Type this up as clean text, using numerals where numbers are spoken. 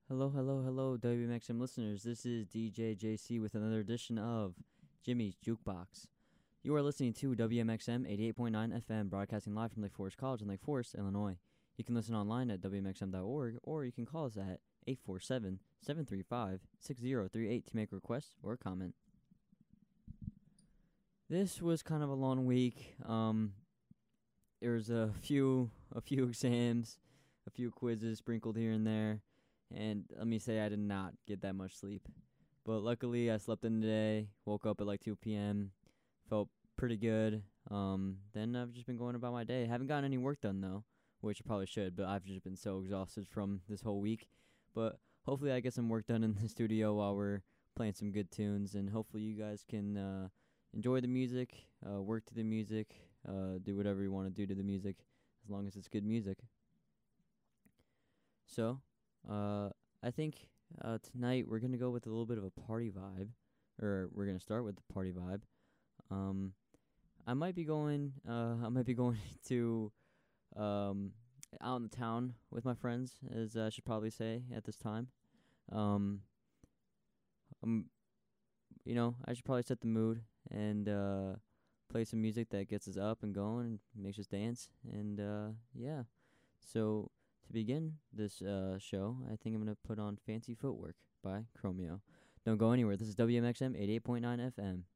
Hello, hello, hello, WMXM listeners. This is DJ JC with another edition of Jimmy's Jukebox. You are listening to WMXM 88.9 FM, broadcasting live from Lake Forest College in Lake Forest, Illinois. You can listen online at WMXM.org, or you can call us at 847-735-6038 to make a request or a comment. This was kind of a long week. There was a few exams, a few quizzes sprinkled here and there. And let me say I did not get that much sleep. But luckily I slept in today, woke up at like 2 p.m., felt pretty good. Then I've just been going about my day. Haven't gotten any work done though, which I probably should, but I've just been so exhausted from this whole week. But hopefully I get some work done in the studio while we're playing some good tunes, and hopefully you guys can enjoy the music, work to the music, do whatever you want to do to the music, as long as it's good music. So, I think tonight we're gonna go with a little bit of a party vibe, or we're gonna start with the party vibe. Um, I might be going. I might be going to um out in the town with my friends, as I should probably say at this time. Um, um, I should probably set the mood and play some music that gets us up and going and makes us dance. And yeah. So to begin this show, I think I'm gonna put on "Fancy Footwork" by Chromeo. Don't go anywhere. This is WMXM 88.9 FM.